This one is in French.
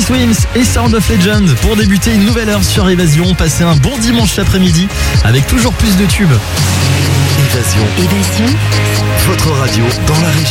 Swims et Sound of Legend pour débuter une nouvelle heure sur Évasion. Passez un bon dimanche après-midi avec toujours plus de tubes. Évasion. Votre radio dans la région.